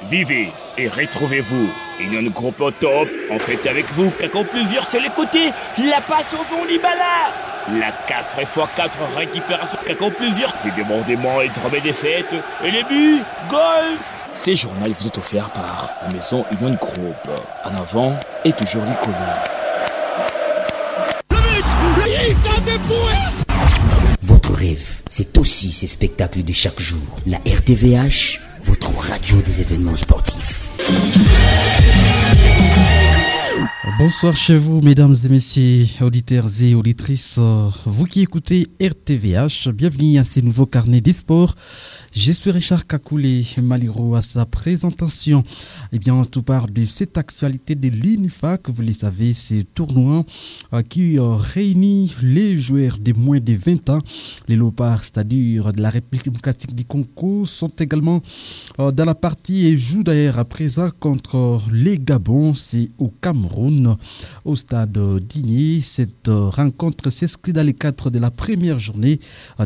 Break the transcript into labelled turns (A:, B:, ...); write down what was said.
A: Vivez et retrouvez-vous. Union Groupe au top, en fait avec vous, qu'accord plusieurs sur les côtés, la passe au fond Libala. La 4x4 récupération, qu'accord plusieurs, c'est débordement et tremblement des fêtes, et les buts, goal. Ces journaux vous est offert par la maison Union Group. En avant et toujours l'icône.
B: Votre rêve, c'est aussi ces spectacles de chaque jour. La RTVH, votre radio des événements sportifs.
C: Bonsoir chez vous, mesdames et messieurs, auditeurs et auditrices. Vous qui écoutez RTVH, bienvenue à ce nouveau carnet des sports. Je suis Richard Kakoulé Maliro à sa présentation. Eh bien, tout part de cette actualité de l'UNIFAC. Vous le savez, c'est tournoi qui réunit les joueurs de moins de 20 ans. Les Léopards, c'est-à-dire de la République démocratique du Congo, sont également dans la partie et jouent d'ailleurs à présent contre les Gabons. C'est au Cameroun, au stade Digné. Cette rencontre s'inscrit dans les cadres de la première journée